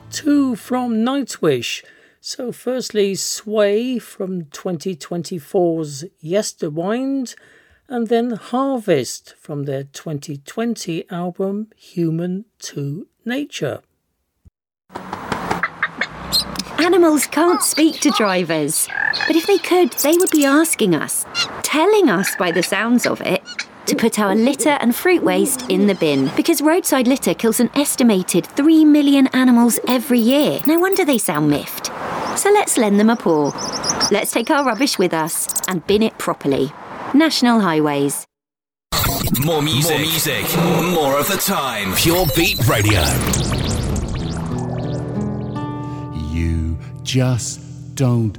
two from Nightwish. So firstly, Sway from 2024's Yesterwind, and then Harvest from their 2020 album Human to Nature. Animals can't speak to drivers, but if they could, they would be asking us, telling us by the sounds of it, to put our litter and fruit waste in the bin, because roadside litter kills an estimated 3 million animals every year. No wonder they sound miffed. So let's lend them a paw. Let's take our rubbish with us and bin it properly. National Highways. More music, more of the time. Pure Beat Radio. You just don't